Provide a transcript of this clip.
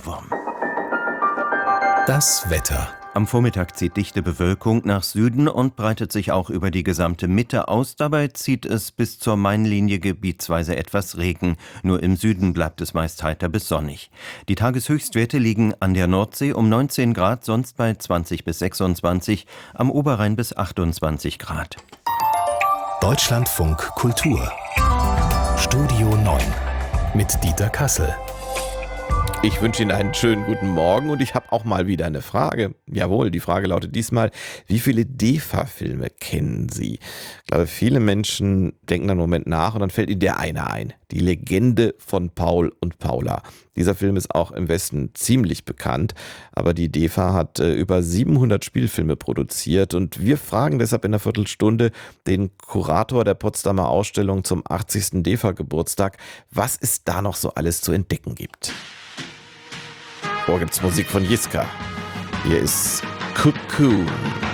Ohrwurm. Das Wetter. Am Vormittag zieht dichte Bewölkung nach Süden und breitet sich auch über die gesamte Mitte aus. Dabei zieht es bis zur Mainlinie gebietsweise etwas Regen. Nur im Süden bleibt es meist heiter bis sonnig. Die Tageshöchstwerte liegen an der Nordsee um 19 Grad, sonst bei 20 bis 26, am Oberrhein bis 28 Grad. Deutschlandfunk Kultur. Studio 9 mit Dieter Kassel. Ich wünsche Ihnen einen schönen guten Morgen und ich habe auch mal wieder eine Frage. Jawohl, die Frage lautet diesmal, wie viele DEFA-Filme kennen Sie? Ich glaube, viele Menschen denken dann einen Moment nach und dann fällt ihnen der eine ein. Die Legende von Paul und Paula. Dieser Film ist auch im Westen ziemlich bekannt, aber die DEFA hat über 700 Spielfilme produziert und wir fragen deshalb in einer Viertelstunde den Kurator der Potsdamer Ausstellung zum 80. DEFA-Geburtstag, was es da noch so alles zu entdecken gibt. Gibt's Musik von Jiska. Hier ist Cocoon.